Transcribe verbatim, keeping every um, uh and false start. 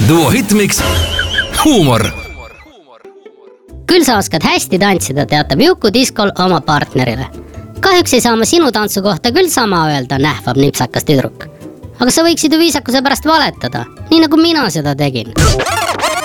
Duo Hitmix huumor. Küll sa oskad hästi tantsida, teatab Juku diskol oma partnerile. Kahjuks ei saa ma sinu tantsu kohta küll sama öelda, nähvab nipsakas tüdruk. Aga sa võiksid ju viisakuse pärast valetada, nii nagu mina seda tegin.